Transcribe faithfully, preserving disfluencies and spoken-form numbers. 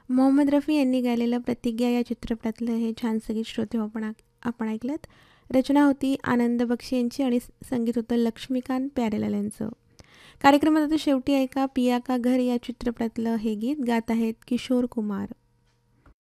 मोहम्मद रफी यांनी गायलेलं प्रतिज्ञा या चित्रपटातलं हे छानसं गीत श्रोते हो आपण आपण ऐकलंत. रचना होती आनंद बक्षी यांची आणि संगीत होतं लक्ष्मीकांत प्यारेलाल यांचं. कार्यक्रमात आता शेवटी ऐका पिया का घर या चित्रपटातलं हे गीत गात आहेत किशोर कुमार.